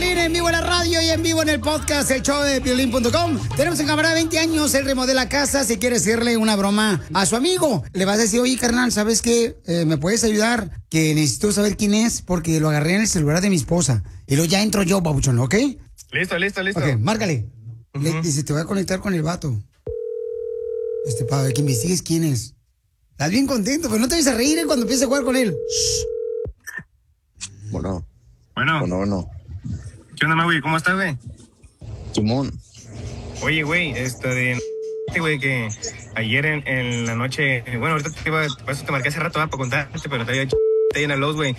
Piolín en vivo en la radio y en vivo en el podcast, el show de Piolín.com. Tenemos un camarada de 20 años, él remodela casa, si quiere hacerle una broma a su amigo. Le vas a decir, oye, carnal, ¿sabes qué? ¿Me puedes ayudar? Que necesito saber quién es porque lo agarré en el celular de mi esposa. Y luego ya entro yo, babuchón, ¿ok? Listo. Ok, márcale. Dice, te voy a conectar con el vato. Para ver que investigues quién es. Estás bien contento, pero no te vayas a reír cuando empieces a jugar con él. Bueno. ¿Qué onda, güey? ¿Cómo estás, güey? Simón. Oye, güey, güey, que ayer en la noche, bueno, ahorita te marqué hace rato para contarte, pero te había en la Lowe's, güey,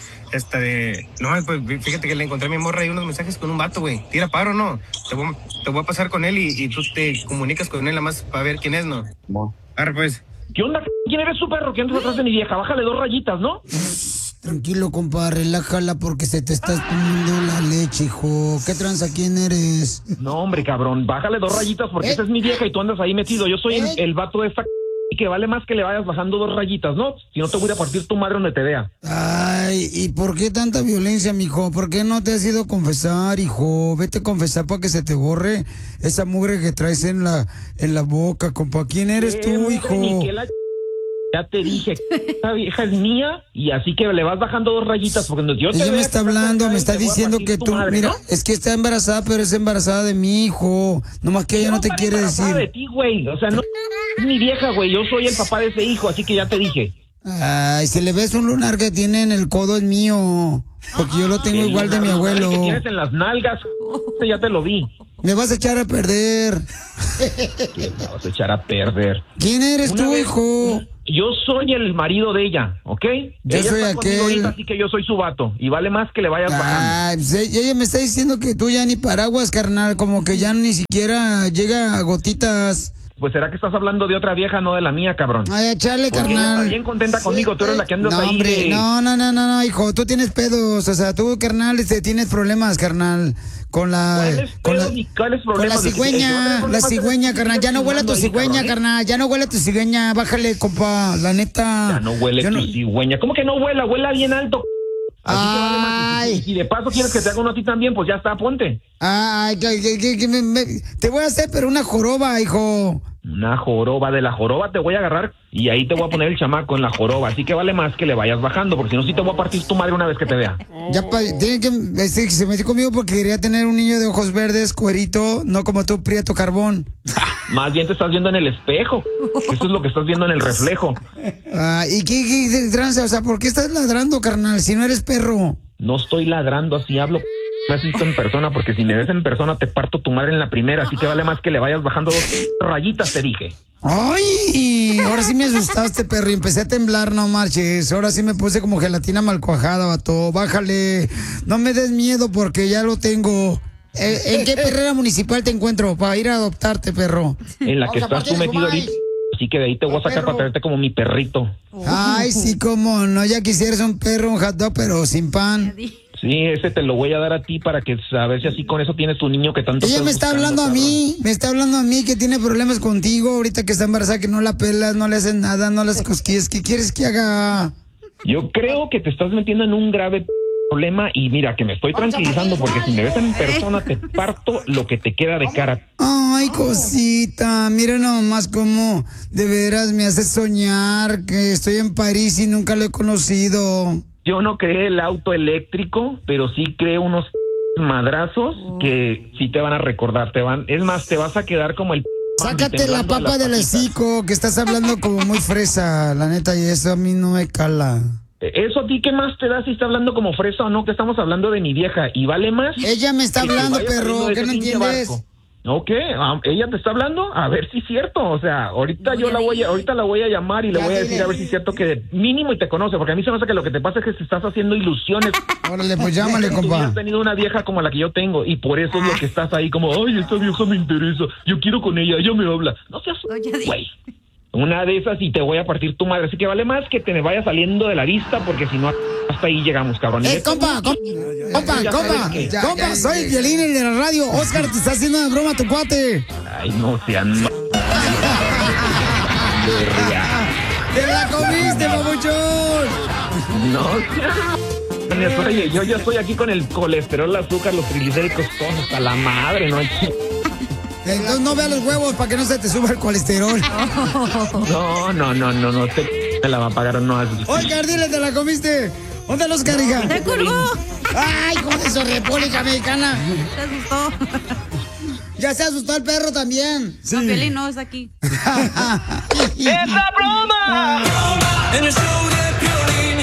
no, pues fíjate que le encontré a mi morra y unos mensajes con un vato, güey. Tira paro, ¿no? Te voy a pasar con él y tú te comunicas con él nada más para ver quién es, ¿no? Simón. Arre, pues. ¿Qué onda? ¿Quién eres, su perro? ¿Quién andas atrás de mi vieja? Bájale 2 rayitas, ¿no? Tranquilo, compa, relájala porque se te está poniendo la leche, hijo. ¿Qué tranza? ¿Quién eres? No, hombre, cabrón, bájale 2 rayitas porque esa es mi vieja y tú andas ahí metido. Yo soy el vato de esta y que vale más que le vayas bajando 2 rayitas, ¿no? Si no te voy a partir tu madre donde te vea. Ay, ¿y por qué tanta violencia, mijo? ¿Por qué no te has ido a confesar, hijo? Vete a confesar para que se te borre esa mugre que traes en la boca, compa. ¿Quién eres tú, hijo? Ya te dije, esta vieja es mía y así que le vas bajando 2 rayitas porque yo te Ella me vea está hablando, me está diciendo que tú, madre, mira, ¿no? es que está embarazada, pero es embarazada de mi hijo. Nomás que ella no te quiere decir. De ti, güey. O sea, no es mi vieja, güey. Yo soy el papá de ese hijo, así que ya te dije. Ay, si le ves un lunar que tiene en el codo es mío, porque yo lo tengo igual de mi abuelo. Que tienes en las nalgas, ya te lo vi. Me vas a echar a perder. ¿Qué me vas a echar a perder? ¿Quién eres tú, hijo? Yo soy el marido de ella, ¿ok? Yo ella soy está conmigo aquel. ahorita, así que yo soy su vato. Y vale más que le vayas bajando. Ah, pues ella me está diciendo que tú ya ni paraguas, carnal, como que ya ni siquiera llega a gotitas. Pues será que estás hablando de otra vieja, no de la mía, cabrón. Ay, echale, Porque ella carnal. está bien contenta conmigo, tú eres la que andas No, ahí. hombre, no, hijo, tú tienes pedos, o sea, tú, carnal, tienes problemas, carnal, con la... ¿Cuáles Con la cigüeña, carnal, ya no huele a tu cigüeña, carnal, ya no huele a tu cigüeña, bájale, compa, la neta. Ya no huele tu cigüeña, ¿cómo que no huela? Huela bien alto. Así que vale más. Ay. Y de paso quieres que te haga uno a ti también, pues ya está, ponte. Ay, te voy a hacer, pero una joroba, hijo. Una joroba, de la joroba te voy a agarrar y ahí te voy a poner el chamaco en la joroba, así que vale más que le vayas bajando, porque si no, sí te voy a partir tu madre una vez que te vea. Ya, tiene que, se metió conmigo porque quería tener un niño de ojos verdes, cuerito, no como tú, prieto carbón. Más bien te estás viendo en el espejo, eso es lo que estás viendo en el reflejo. ¿Y qué tranza? O sea, ¿por qué estás ladrando, carnal, si no eres perro? No estoy ladrando, así hablo. Me has visto en persona, porque si me ves en persona te parto tu madre en la primera, así que vale más que le vayas bajando 2 rayitas, te dije. ¡Ay! Ahora sí me asustaste, perro, y empecé a temblar, no marches. Ahora sí me puse como gelatina mal cuajada, vato. Bájale. No me des miedo porque ya lo tengo. ¿En qué perrera municipal te encuentro para ir a adoptarte, perro? En la que estás tú metido ahorita. Así que de ahí te voy a sacar para traerte como mi perrito. Ay, sí, cómo no. Ya quisieras un perro, un hot dog, pero sin pan. Sí, ese te lo voy a dar a ti para que a ver si así con eso tienes tu niño que tanto... Ella me está hablando a mí, que tiene problemas contigo ahorita que está embarazada, que no la pelas, no le haces nada, no las cosquillas. ¿Qué quieres que haga? Yo creo que te estás metiendo en un grave problema y mira, que me estoy tranquilizando porque si me ves en persona te parto lo que te queda de cara. Ay, cosita, mira nomás cómo de veras me hace soñar que estoy en París y nunca lo he conocido. Yo no creé el auto eléctrico, pero sí creé unos madrazos que sí te van a recordar, es más, te vas a quedar como el... Sácate la papa del hocico, que estás hablando como muy fresa, la neta, y eso a mí no me cala. ¿Eso a ti qué más te da si está hablando como fresa o no? Que estamos hablando de mi vieja y vale más... Ella me está hablando, perro, ¿qué no entiendes? Barco. ¿Ok? ¿Ella te está hablando? A ver si es cierto. O sea, ahorita ahorita la voy a llamar y le voy a decir a ver si es cierto que mínimo y te conoce, porque a mí se me hace que lo que te pasa es que te estás haciendo ilusiones. Órale, pues llámale, compa. Has tenido una vieja como la que yo tengo y por eso es lo que estás ahí como, ay, esta vieja me interesa, yo quiero con ella me habla. No seas güey. Una de esas y te voy a partir tu madre. Así que vale más que te me vaya saliendo de la vista, porque si no, hasta ahí llegamos, cabrón. Compa, soy Piolín, el de la radio. Oscar, te está haciendo una broma a tu cuate. Ay, no sean... ¡Te la comiste, papuchón! No sean... Oye, yo ya estoy aquí con el colesterol, el azúcar, los triglicéridos, todos hasta la madre, ¿no? Entonces no veas los huevos para que no se te suba el colesterol. No, me la va a pagar no. Oscar, dile, ¿te la comiste? ¿Dónde los carija? ¡Te colgó! ¡Ay, con eso, República Mexicana! Se asustó. Ya se asustó el perro también. Sí. No, Piolín no, está aquí. ¡Esa broma! En el show de Piolín.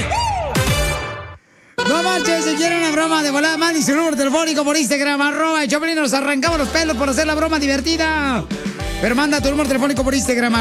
No marches, si quieren una broma de volada, manden su número telefónico por Instagram, @el Choplin, nos arrancamos los pelos por hacer la broma divertida. Pero manda tu número telefónico por Instagram,